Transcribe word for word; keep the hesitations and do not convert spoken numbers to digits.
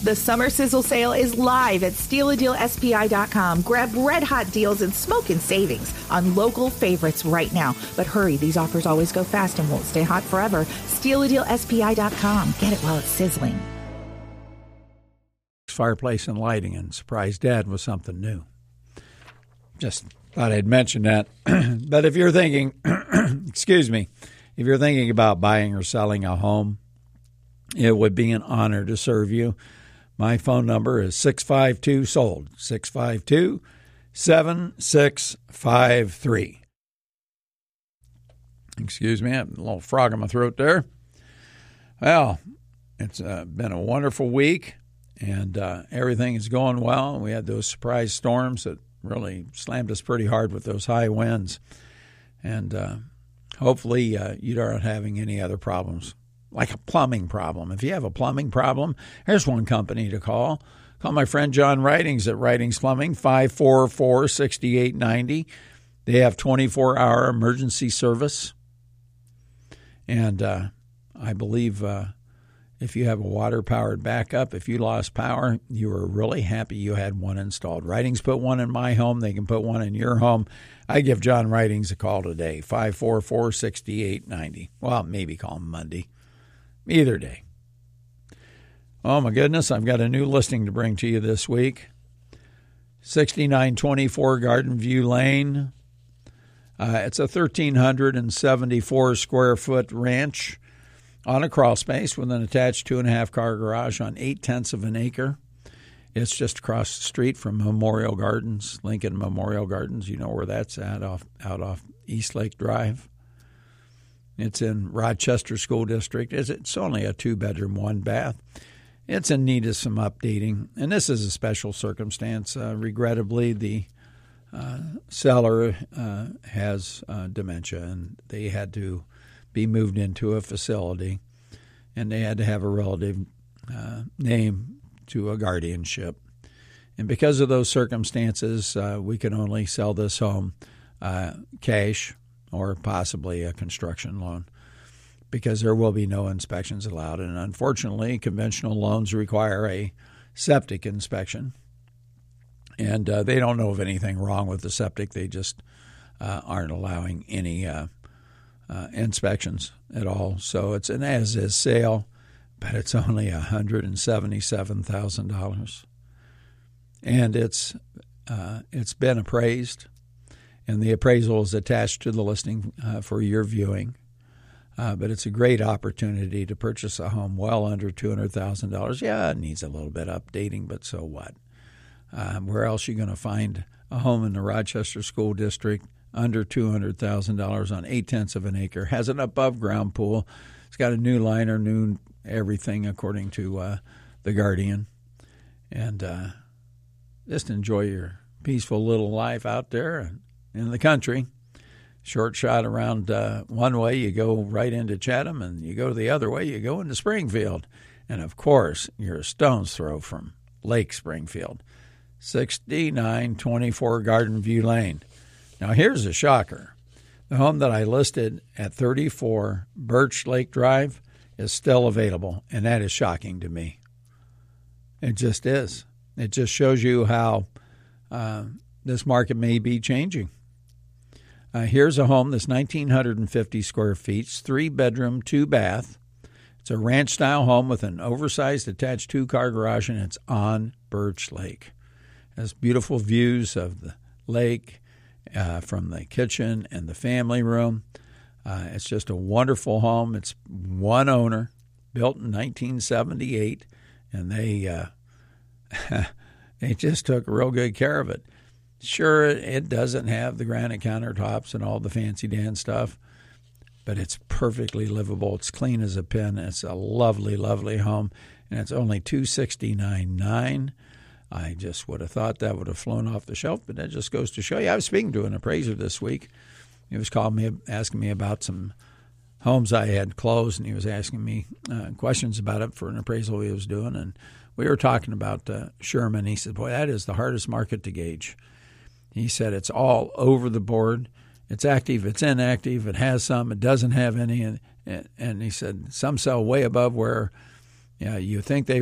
The Summer Sizzle Sale is live at steal a deal S P I dot com. Grab red-hot deals and smoking savings on local favorites right now. But hurry, these offers always go fast and won't stay hot forever. steal a deal S P I dot com. Get it while it's sizzling. Fireplace and lighting and surprise Dad with something new. Just thought I'd mention that. But if you're thinking, excuse me, if you're thinking about buying or selling a home, it would be an honor to serve you. My phone number is six five two sold, six five two, seven six five three. Excuse me, I have a little frog in my throat there. Well, it's uh, been a wonderful week, and uh, everything is going well. We had those surprise storms that really slammed us pretty hard with those high winds. And uh, hopefully uh, you aren't having any other problems, like a plumbing problem. If you have a plumbing problem, here's one company to call. Call my friend John Writings at Writings Plumbing, five four four, six eight nine zero. They have twenty-four hour emergency service. And uh, I believe uh, if you have a water-powered backup, if you lost power, you were really happy you had one installed. Writings put one in my home. They can put one in your home. I give John Writings a call today, five four four, six eight nine zero. Well, maybe call him Monday. Either day. Oh, my goodness, I've got a new listing to bring to you this week. sixty-nine twenty-four Garden View Lane. Uh, it's a one thousand three hundred seventy-four square foot ranch on a crawl space with an attached two and a half car garage on eight tenths of an acre. It's just across the street from Memorial Gardens, Lincoln Memorial Gardens. You know where that's at, off out off East Lake Drive. It's in Rochester School District. It's, it's only a two-bedroom, one-bath. It's in need of some updating, and this is a special circumstance. Uh, regrettably, the uh, seller uh, has uh, dementia, and they had to be moved into a facility, and they had to have a relative uh, name to a guardianship. And because of those circumstances, uh, we can only sell this home uh, cash or possibly a construction loan, because there will be no inspections allowed. And unfortunately, conventional loans require a septic inspection. And uh, they don't know of anything wrong with the septic. They just uh, aren't allowing any uh, uh, inspections at all. So it's an as-is sale, but it's only one hundred seventy-seven thousand dollars. And it's uh, it's been appraised, and the appraisal is attached to the listing uh, for your viewing. Uh, but it's a great opportunity to purchase a home well under two hundred thousand dollars. Yeah, it needs a little bit updating, but so what? Uh, where else are you going to find a home in the Rochester School District under two hundred thousand dollars on eight-tenths of an acre? Has an above-ground pool. It's got a new liner, new everything according to uh, the Guardian. And uh, just enjoy your peaceful little life out there in the country. Short shot around uh, one way, you go right into Chatham, and you go the other way, you go into Springfield. And, of course, you're a stone's throw from Lake Springfield. sixty-nine twenty-four Garden View Lane. Now, here's a shocker. The home that I listed at thirty-four Birch Lake Drive is still available, and that is shocking to me. It just is. It just shows you how uh, this market may be changing. Uh, here's a home that's one thousand nine hundred fifty square feet, it's three-bedroom, two-bath. It's a ranch-style home with an oversized attached two-car garage, and it's on Birch Lake. It has beautiful views of the lake uh, from the kitchen and the family room. Uh, it's just a wonderful home. It's one owner, built in nineteen seventy-eight, and they uh, they just took real good care of it. Sure, it doesn't have the granite countertops and all the fancy dan stuff, but it's perfectly livable. It's clean as a pin. It's a lovely, lovely home, and it's only two hundred sixty-nine thousand nine hundred dollars. I just would have thought that would have flown off the shelf, but that just goes to show you. I was speaking to an appraiser this week. He was calling me, asking me about some homes I had closed, and he was asking me uh, questions about it for an appraisal he was doing, and we were talking about uh, Sherman. He said, boy, that is the hardest market to gauge. He said it's all over the board. It's active, it's inactive, it has some, it doesn't have any. And, and he said some sell way above where yeah, you think they